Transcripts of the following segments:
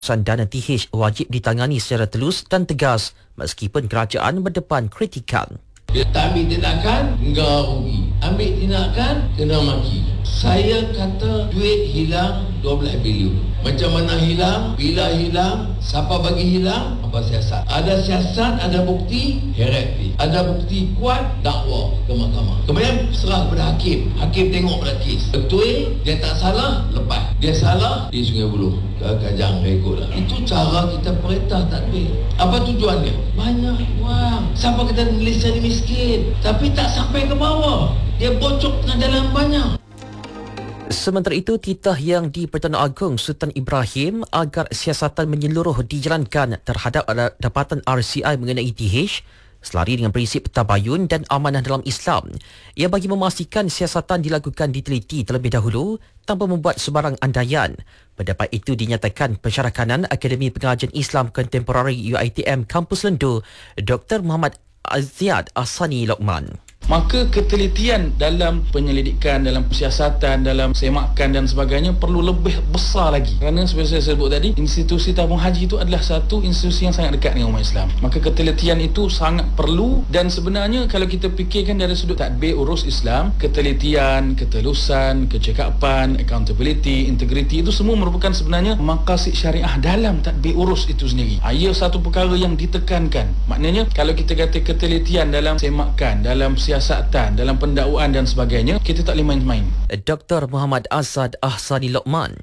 Dana TH wajib ditangani secara telus dan tegas meskipun kerajaan berdepan kritikan. Dia tak ambil tindakan, enggak rugi. Ambil tindakan, kena maki. Saya kata duit hilang 12 bilion. Macam mana hilang? Bila hilang? Siapa bagi hilang? Apa siasat? Ada siasat, ada bukti, hierarki. Ada bukti kuat, dakwa ke mahkamah. Kemudian serah kepada hakim. Hakim tengok pada kes. Betul, dia tak salah, lepas. Dia salah, di Sungai Buloh. Ke Kajang, ikutlah. Itu cara kita perintah tadbir. Apa tujuan dia? Banyak wang. Siapa kata Malaysia ni miskin? Tapi tak sampai ke bawah. Dia bocok tengah dalam banyak. Sementara itu, titah yang di Pertuan Agong Sultan Ibrahim agar siasatan menyeluruh dijalankan terhadap dapatan RCI mengenai TH selari dengan prinsip tabayun dan amanah dalam Islam. Ia bagi memastikan siasatan dilakukan diteliti terlebih dahulu tanpa membuat sebarang andaian. Pendapat itu dinyatakan pensyarah kanan Akademi Pengajian Islam Kontemporari UiTM Kampus Lendu, Dr. Muhammad Aziad Ahsani Lokman. Maka ketelitian dalam penyelidikan, dalam siasatan, dalam semakan dan sebagainya perlu lebih besar lagi. Kerana seperti saya sebut tadi, institusi tabung haji itu adalah satu institusi yang sangat dekat dengan umat Islam. Maka ketelitian itu sangat perlu, dan sebenarnya kalau kita fikirkan dari sudut tadbir urus Islam, ketelitian, ketelusan, kecekapan, accountability, integrity itu semua merupakan sebenarnya maqasid syariah dalam tadbir urus itu sendiri. Ia satu perkara yang ditekankan. Maknanya kalau kita kata ketelitian dalam semakan, dalam siasatan, dalam pendakwaan dan sebagainya, kita tak boleh main-main. Dr. Muhammad Azad Ahsani Lokman.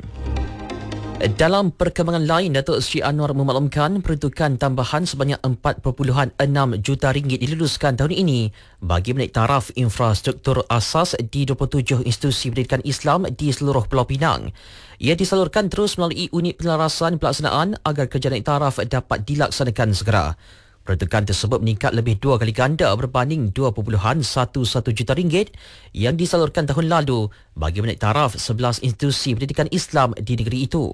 Dalam perkembangan lain, Datuk Seri Anwar memaklumkan peruntukan tambahan sebanyak 4.6 juta ringgit diluluskan tahun ini bagi menaik taraf infrastruktur asas di 27 institusi pendidikan Islam di seluruh Pulau Pinang. Ia disalurkan terus melalui unit penyelarasan pelaksanaan agar kerja naik taraf dapat dilaksanakan segera. Peruntukan tersebut meningkat lebih 2 kali ganda berbanding 2.11 juta ringgit yang disalurkan tahun lalu bagi menaik taraf 11 institusi pendidikan Islam di negeri itu.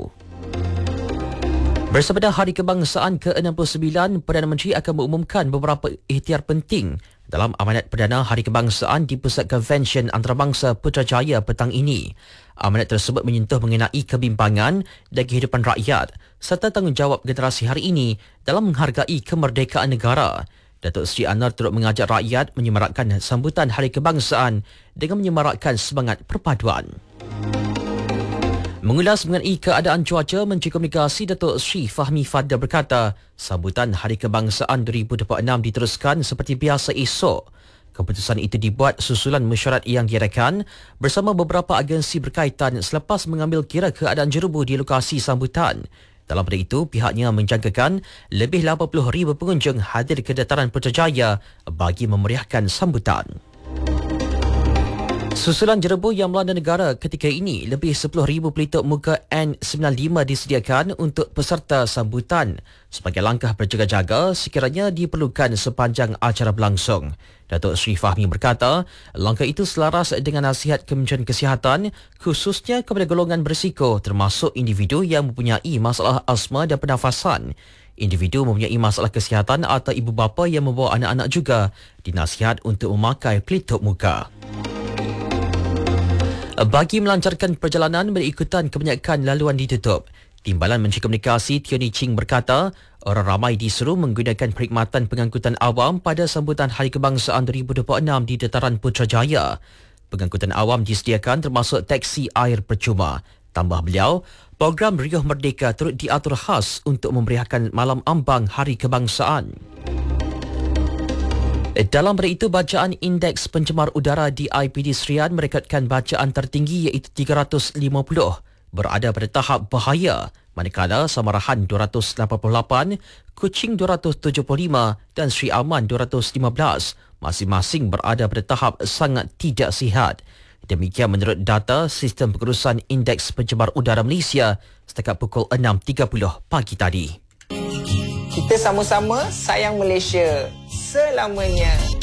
Bersempena Hari Kebangsaan ke-69, Perdana Menteri akan mengumumkan beberapa ikhtiar penting dalam amanat Perdana Hari Kebangsaan di Pusat Konvensyen Antarabangsa Putrajaya petang ini. Amanat tersebut menyentuh mengenai kebimbangan dan kehidupan rakyat serta tanggungjawab generasi hari ini dalam menghargai kemerdekaan negara. Datuk Seri Anwar turut mengajak rakyat menyemarakkan sambutan Hari Kebangsaan dengan menyemarakkan semangat perpaduan. Mengulas mengenai keadaan cuaca, Menteri Komunikasi Datuk Seri Fahmi Fadzil berkata, sambutan Hari Kebangsaan 2026 diteruskan seperti biasa esok. Keputusan itu dibuat susulan mesyuarat yang diadakan bersama beberapa agensi berkaitan selepas mengambil kira keadaan jerubu di lokasi sambutan. Dalam pada itu, pihaknya menjangkakan lebih 80,000 pengunjung hadir ke dataran Putrajaya bagi memeriahkan sambutan. Susulan jerebu yang melanda negara ketika ini, lebih 10,000 pelituk muka N95 disediakan untuk peserta sambutan sebagai langkah berjaga-jaga sekiranya diperlukan sepanjang acara berlangsung. Datuk Seri Fahmi berkata, langkah itu selaras dengan nasihat Kementerian Kesihatan khususnya kepada golongan berisiko termasuk individu yang mempunyai masalah asma dan pernafasan. Individu mempunyai masalah kesihatan atau ibu bapa yang membawa anak-anak juga dinasihat untuk memakai pelitup muka. Bagi melancarkan perjalanan berikutan kebanyakan laluan ditutup, Timbalan Menteri Komunikasi Tioni Ching berkata, orang ramai disuruh menggunakan perkhidmatan pengangkutan awam pada sambutan Hari Kebangsaan 2026 di dataran Putrajaya. Pengangkutan awam disediakan termasuk teksi air percuma. Tambah beliau, program Riuh Merdeka turut diatur khas untuk memeriahkan malam ambang Hari Kebangsaan. Dalam pada itu, bacaan Indeks Pencemar Udara di IPD Serian merekodkan bacaan tertinggi iaitu 350, berada pada tahap bahaya, manakala Samarahan 288, Kuching 275 dan Sri Aman 215 masing-masing berada pada tahap sangat tidak sihat. Demikian menurut data Sistem Pengurusan Indeks Pencemar Udara Malaysia setakat pukul 6.30 pagi tadi. Kita sama-sama sayang Malaysia selamanya.